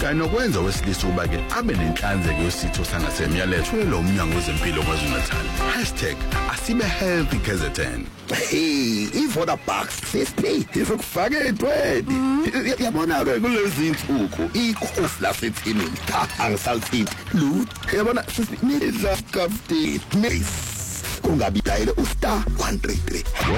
kanye nokwenza wesilisa ukuba ke abe nenhlanzeko yositho sangasemiyalelo thulelo umnyango wezempilo KwaZulu-Natal #asibehealthy KZN. Ivoda Bucks sisiplay izokufaka etweni yabona-ke kulezi insuku ikhosi lasethini angisalithini lutho yabona sisinidla kafti kungabi dayile uStar 133